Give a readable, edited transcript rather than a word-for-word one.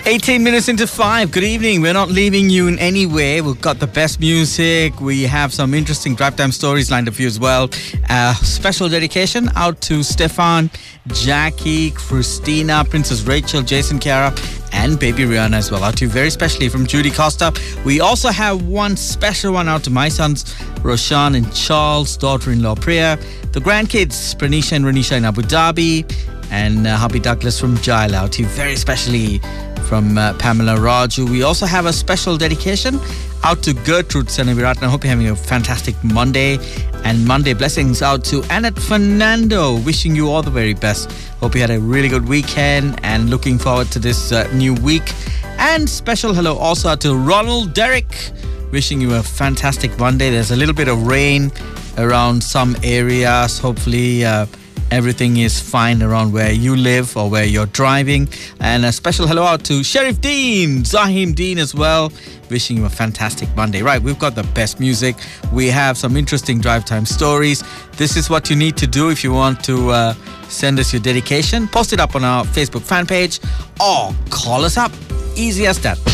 18 minutes into 5. Good evening. We're not leaving you in any way. We've got the best music. We have some interesting drive time stories lined up for you as well. Special dedication out to Stefan, Jackie, Christina, Princess Rachel, Jason, Kiara, and baby Rihanna as well. Out to you very specially from Judy Costa. We also have one special one out to my sons, Roshan and Charles, daughter-in-law Priya, the grandkids, Pranisha and Renisha in Abu Dhabi, and hubby Douglas from Jail. Out to you very specially from Pamela Raju. We also have a special dedication out to Gertrude Senavirat. I hope you're having a fantastic Monday. And Monday blessings out to Annette Fernando. Wishing you all the very best. Hope you had a really good weekend and looking forward to this new week. And special hello also out to Ronald Derrick. Wishing you a fantastic Monday. There's a little bit of rain around some areas. Hopefully everything is fine around where you live or where you're driving. And a special hello out to Sheriff Dean, Zahim Dean as well. Wishing you a fantastic Monday. Right, we've got the best music. We have some interesting drive time stories. This is what you need to do if you want to send us your dedication. Post it up on our Facebook fan page or call us up. Easy as that.